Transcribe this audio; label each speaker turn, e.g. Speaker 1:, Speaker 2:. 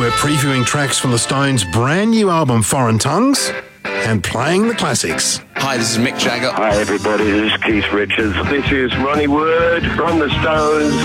Speaker 1: We're previewing tracks from the Stones' brand new album, Foreign Tongues, and playing the classics.
Speaker 2: Hi, this is Mick Jagger.
Speaker 3: Hi everybody, this is Keith Richards.
Speaker 4: This is Ronnie Wood from the Stones.